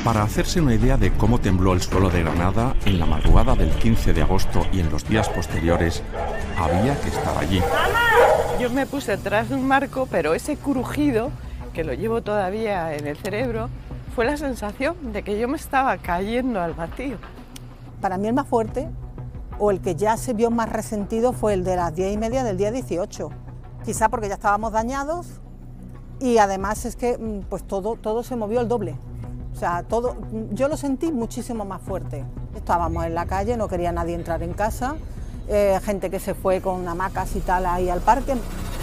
Para hacerse una idea de cómo tembló el suelo de Granada en la madrugada del 15 de agosto y en los días posteriores, había que estar allí. Yo me puse detrás de un marco, pero ese crujido, que lo llevo todavía en el cerebro, fue la sensación de que yo me estaba cayendo al vacío. Para mí el más fuerte, o el que ya se vio más resentido, fue el de las 10:30 del día 18. Quizá porque ya estábamos dañados y además es que pues todo se movió el doble. O sea, todo, yo lo sentí muchísimo más fuerte. Estábamos en la calle, no quería nadie entrar en casa, gente que se fue con hamacas y tal ahí al parque.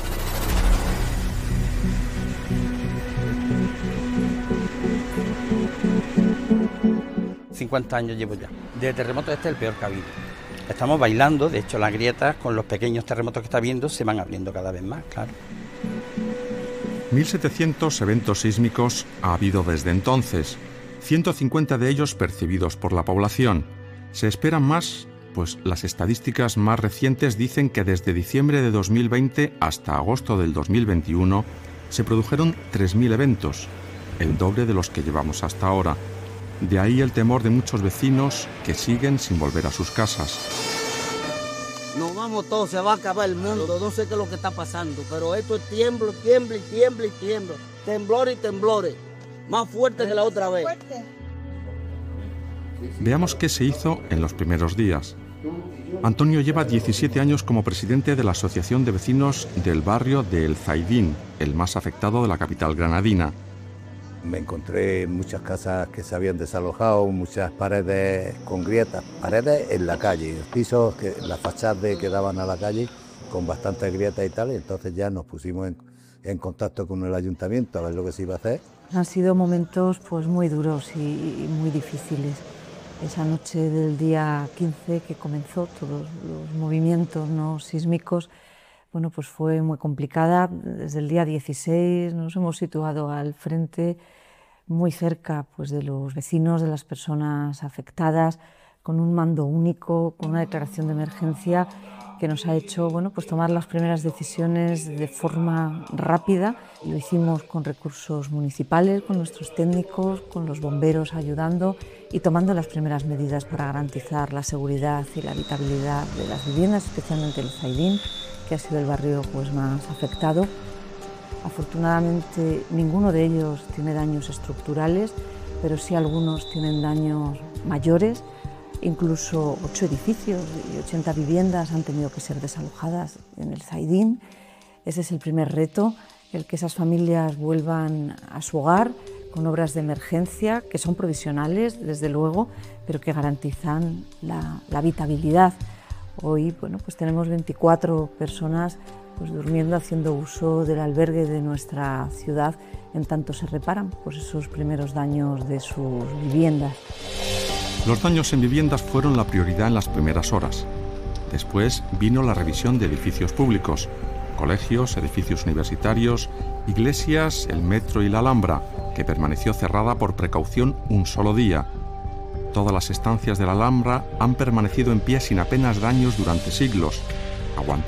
...50 años llevo ya. De terremoto este es el peor que ha habido. Estamos bailando, de hecho las grietas con los pequeños terremotos que está viendo se van abriendo cada vez más, claro. 1.700 eventos sísmicos ha habido desde entonces, 150 de ellos percibidos por la población. ¿Se esperan más? Pues las estadísticas más recientes dicen que desde diciembre de 2020 hasta agosto del 2021 se produjeron 3.000 eventos, el doble de los que llevamos hasta ahora. De ahí el temor de muchos vecinos que siguen sin volver a sus casas. Nos vamos todos, se va a acabar el mundo, no sé qué es lo que está pasando, pero esto es tiemblo, tiembla y tiembla y tiembla. Temblores y temblores, más fuerte que la otra vez. Veamos qué se hizo en los primeros días. Antonio lleva 17 años como presidente de la Asociación de Vecinos del barrio de El Zaidín, el más afectado de la capital granadina. Me encontré muchas casas que se habían desalojado, muchas paredes con grietas, paredes en la calle, pisos, las fachadas que daban a la calle con bastantes grietas y tal, y entonces ya nos pusimos en contacto con el ayuntamiento a ver lo que se iba a hacer. Han sido momentos pues muy duros y muy difíciles. Esa noche del día 15 que comenzó todos los movimientos no sísmicos, bueno, pues fue muy complicada. Desde el día 16 nos hemos situado al frente, muy cerca pues, de los vecinos, de las personas afectadas, con un mando único, con una declaración de emergencia que nos ha hecho bueno, pues tomar las primeras decisiones de forma rápida. Lo hicimos con recursos municipales, con nuestros técnicos, con los bomberos ayudando y tomando las primeras medidas para garantizar la seguridad y la habitabilidad de las viviendas, especialmente el Zaidín, que ha sido el barrio pues, más afectado. Afortunadamente ninguno de ellos tiene daños estructurales, pero sí algunos tienen daños mayores. Incluso 8 edificios y 80 viviendas han tenido que ser desalojadas en el Zaidín. Ese es el primer reto, el que esas familias vuelvan a su hogar con obras de emergencia, que son provisionales, desde luego, pero que garantizan la habitabilidad. Hoy bueno, pues tenemos 24 personas pues, durmiendo, haciendo uso del albergue de nuestra ciudad, en tanto se reparan pues, esos primeros daños de sus viviendas. Los daños en viviendas fueron la prioridad en las primeras horas. Después vino la revisión de edificios públicos, colegios, edificios universitarios, iglesias, el metro y la Alhambra, que permaneció cerrada por precaución un solo día. Todas las estancias de la Alhambra han permanecido en pie sin apenas daños durante siglos, aguantando